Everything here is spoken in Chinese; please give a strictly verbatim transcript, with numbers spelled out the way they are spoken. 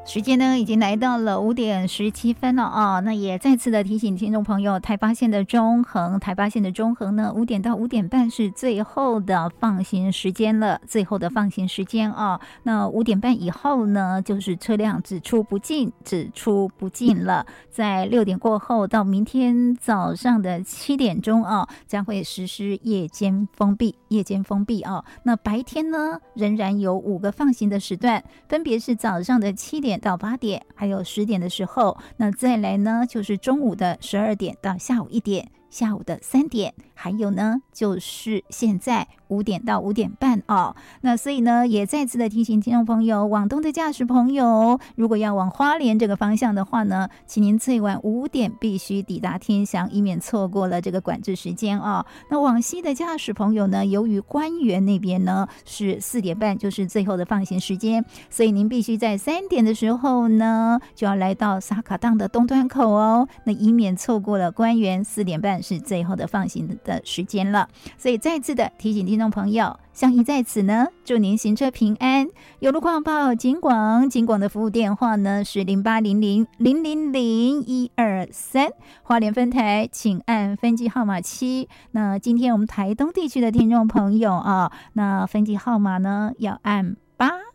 时间呢已经来到了五点十七分了啊，那也再次的提醒听众朋友，台八线的中横，台八线的中横呢，五点到五点半是最后的放行时间了，最后的放行时间啊。那五点半以后呢，就是车辆只出不进，只出不进了。在六点过后到明天早上的七点钟啊，将会实施夜间封闭，夜间封闭啊。那白天呢，仍然有五个放行的时段，分别是早上的七点到八点，还有十点的时候，那再来呢就是中午的十二点到下午一点，下午的三点，还有呢就是现在五点到五点半哦。那所以呢也再次的提醒听众朋友，往东的驾驶朋友，如果要往花莲这个方向的话呢，请您最晚五点必须抵达天祥，以免错过了这个管制时间哦。那往西的驾驶朋友呢，由于官园那边呢是四点半就是最后的放行时间，所以您必须在三点的时候呢就要来到萨卡当的东端口哦，那以免错过了官园四点半是最后的放行的时间了。所以再次的提醒听众朋友，相宜在此呢，祝您行车平安。有路况报警广，警广的服务电话呢是零八零零零零零一二三，花莲分台请按分机号码七。那今天我们台东地区的听众朋友啊，那分机号码呢要按八。